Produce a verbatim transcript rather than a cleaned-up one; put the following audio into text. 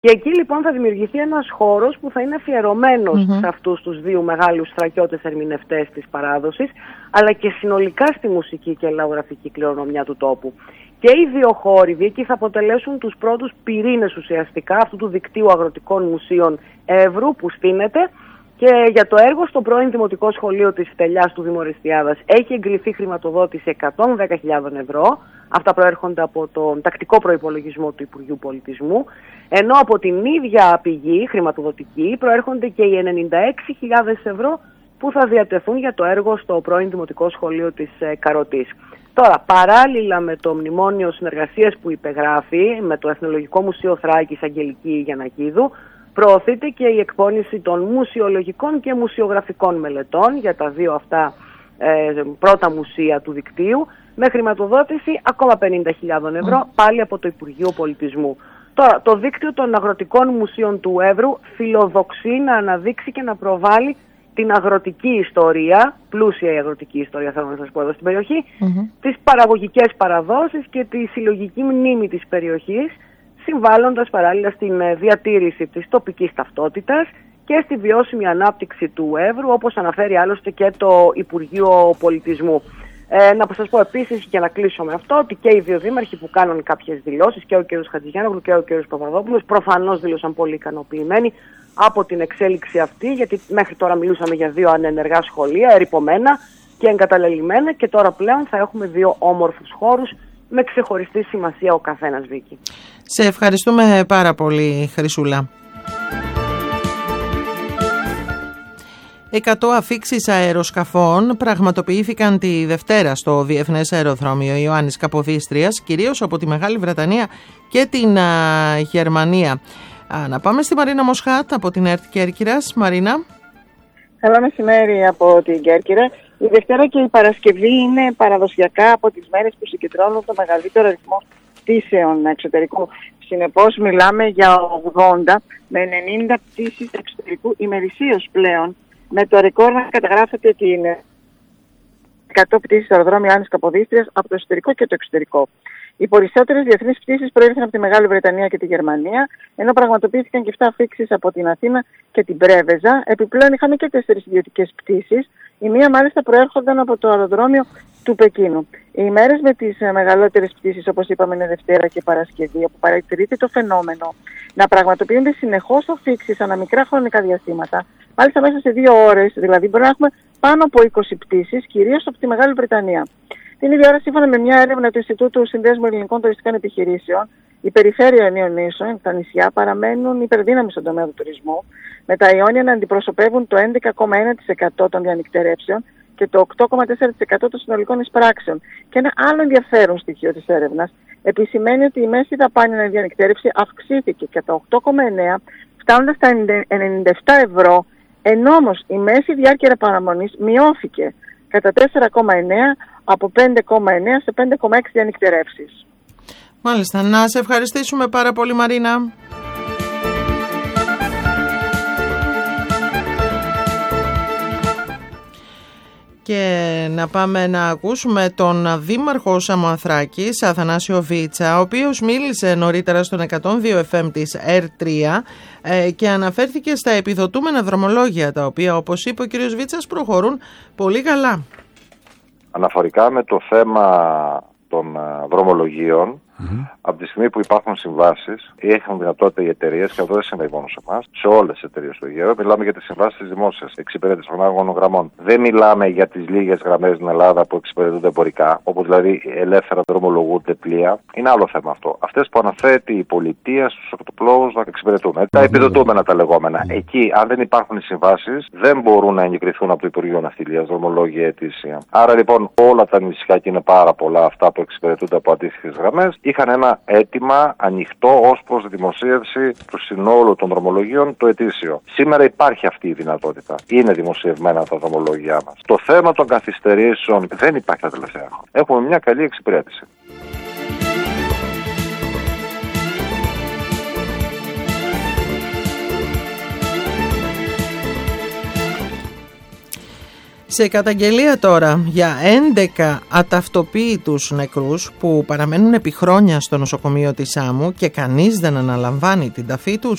Και εκεί λοιπόν θα δημιουργηθεί ένας χώρος που θα είναι αφιερωμένος mm-hmm. σε αυτούς τους δύο μεγάλους στρακιώτες ερμηνευτές της παράδοσης, αλλά και συνολικά στη μουσική και λαογραφική κληρονομιά του τόπου. Και οι δύο χώροι εκεί θα αποτελέσουν τους πρώτους πυρήνες ουσιαστικά αυτού του δικτύου αγροτικών μουσείων Εύρου που στείνεται. Και για το έργο στο πρώην Δημοτικό Σχολείο της Στελιάς του Δημοριστιάδας έχει εγκριθεί χρηματοδότηση εκατόν δέκα χιλιάδες ευρώ. Αυτά προέρχονται από τον τακτικό προϋπολογισμό του Υπουργείου Πολιτισμού. Ενώ από την ίδια πηγή χρηματοδοτική προέρχονται και οι ενενήντα έξι χιλιάδες ευρώ που θα διατεθούν για το έργο στο πρώην Δημοτικό Σχολείο της Καροτής. Τώρα, παράλληλα με το μνημόνιο συνεργασίας που υπεγράφει με το Εθνολογικό Μουσείο Θράκης Αγγελική Γιαννακίδου, προωθείται και η εκπόνηση των μουσιολογικών και μουσιογραφικών μελετών για τα δύο αυτά ε, πρώτα μουσεία του δικτύου, με χρηματοδότηση ακόμα πενήντα χιλιάδες ευρώ πάλι από το Υπουργείο Πολιτισμού. Τώρα, το δίκτυο των αγροτικών μουσείων του Εύρου φιλοδοξεί να αναδείξει και να προβάλλει την αγροτική ιστορία, πλούσια η αγροτική ιστορία θέλω να σας πω εδώ στην περιοχή, mm-hmm. τις παραγωγικές παραδόσεις και τη συλλογική μνήμη της περιοχής, συμβάλλοντας παράλληλα στην διατήρηση της τοπικής ταυτότητας και στη βιώσιμη ανάπτυξη του Εύρου, όπως αναφέρει άλλωστε και το Υπουργείο Πολιτισμού. Ε, να σας πω επίσης, για να κλείσω με αυτό, ότι και οι δύο δήμαρχοι που κάνουν κάποιες δηλώσεις, και ο κ. Χατζηγιάννογλου και ο κ. Παπαδόπουλος, προφανώς δήλωσαν πολύ ικανοποιημένοι από την εξέλιξη αυτή, γιατί μέχρι τώρα μιλούσαμε για δύο ανενεργά σχολεία, ερειπωμένα και εγκαταλελειμμένα, και τώρα πλέον θα έχουμε δύο όμορφους χώρους με ξεχωριστή σημασία ο καθένας, Βίκη. Σε ευχαριστούμε πάρα πολύ, Χρυσούλα. Εκατό αφίξεις αεροσκαφών πραγματοποιήθηκαν τη Δευτέρα στο Διεθνές Αεροδρόμιο Ιωάννης Καποδίστριας, κυρίως από τη Μεγάλη Βρετανία και την α, Γερμανία. Α, να πάμε στη Μαρίνα Μοσχάτ από την ΕΡΤ Κέρκυρας. Μαρίνα. Καλό μεσημέρι από την Κέρκυρα. Η Δευτέρα και η Παρασκευή είναι παραδοσιακά από τις μέρες που συγκεντρώνουν το μεγαλύτερο αριθμό πτήσεων εξωτερικού. Συνεπώς μιλάμε για ογδόντα με ενενήντα πτήσεις εξωτερικού ημερησίως πλέον, με το ρεκόρ να καταγράφεται την εκατό πτήσεις στο αεροδρόμιο Ιωάννης Καποδίστριας από το εσωτερικό και το εξωτερικό. Οι περισσότερες διεθνείς πτήσεις προήλθαν από τη Μεγάλη Βρετανία και τη Γερμανία, ενώ πραγματοποιήθηκαν και επτά αφίξεις από την Αθήνα και την Πρέβεζα. Επιπλέον είχαμε και τέσσερις ιδιωτικές πτήσεις. Η μία μάλιστα προέρχονταν από το αεροδρόμιο του Πεκίνου. Οι ημέρες με τις μεγαλύτερες πτήσεις, όπως είπαμε, είναι Δευτέρα και Παρασκευή, όπου παρατηρείται το φαινόμενο να πραγματοποιούνται συνεχώς αφίξεις ανά μικρά χρονικά διαστήματα. Μάλιστα μέσα σε δύο ώρες, δηλαδή μπορεί να έχουμε πάνω από είκοσι πτήσεις, κυρίως από τη Μεγάλη Βρετανία. Την ίδια ώρα, σύμφωνα με μια έρευνα του Ινστιτούτου Συνδέσμου Ελληνικών Τουριστικών Επιχειρήσεων, η περιφέρεια Ιωνίων Νήσων, τα νησιά, παραμένουν υπερδύναμοι στον τομέα του τουρισμού, με τα Ιόνια να αντιπροσωπεύουν το έντεκα κόμμα ένα τοις εκατό των διανυκτερεύσεων και το οκτώ κόμμα τέσσερα τοις εκατό των συνολικών εισπράξεων. Και ένα άλλο ενδιαφέρον στοιχείο της έρευνας επισημαίνει ότι η μέση δαπάνη ανά διανυκτέρευση αυξήθηκε κατά οκτώ κόμμα εννέα, φτάνοντας στα ενενήντα επτά ευρώ, ενώ όμως η μέση διάρκεια παραμονής μειώθηκε κατά τέσσερα κόμμα εννέα, από πέντε κόμμα εννέα σε πέντε κόμμα έξι διανυκτερεύσεις. Μάλιστα. Να σε ευχαριστήσουμε πάρα πολύ, Μαρίνα. Και να πάμε να ακούσουμε τον Δήμαρχο Σαμοθράκης, Αθανάσιο Βίτσα, ο οποίος μίλησε νωρίτερα στον εκατόν δύο εφ εμ της ερ τρία και αναφέρθηκε στα επιδοτούμενα δρομολόγια, τα οποία, όπως είπε ο κ. Βίτσας, προχωρούν πολύ καλά. Αναφορικά με το θέμα των δρομολογίων, mm-hmm. από τη στιγμή που υπάρχουν συμβάσεις ή έχουν δυνατότητα οι εταιρείες, και αυτό δεν συμβαίνει μόνο σε εμάς, σε όλες τις εταιρείες του ΕΓΕΡΟ, μιλάμε για τις συμβάσεις της δημόσιας εξυπηρέτησης των άγωνων γραμμών. Δεν μιλάμε για τις λίγες γραμμές στην Ελλάδα που εξυπηρετούνται εμπορικά, όπου δηλαδή ελεύθερα δρομολογούνται πλοία. Είναι άλλο θέμα αυτό. Αυτές που αναθέτει η πολιτεία στους ακτοπλώους να εξυπηρετούν. Mm-hmm. Τα επιδοτούμενα τα λεγόμενα. Mm-hmm. Εκεί, αν δεν υπάρχουν οι συμβάσεις, δεν μπορούν να εγκριθούν από το Υπουργείο Ναυτιλίας δρομολόγια ετήσια. Άρα λοιπόν όλα τα νησιά, και είναι πάρα πολλά αυτά που εξυπηρετούνται από αντίστοιχες γραμμές, είχαν ένα αίτημα ανοιχτό ως προς δημοσίευση του συνόλου των δρομολογίων το ετήσιο. Σήμερα υπάρχει αυτή η δυνατότητα. Είναι δημοσιευμένα τα δρομολόγια μας. Το θέμα των καθυστερήσεων δεν υπάρχει τα τελευταία χρόνια. Έχουμε μια καλή εξυπηρέτηση. Σε καταγγελία τώρα για έντεκα αταυτοποίητους νεκρούς που παραμένουν επί χρόνια στο νοσοκομείο της Σάμου και κανείς δεν αναλαμβάνει την ταφή τους,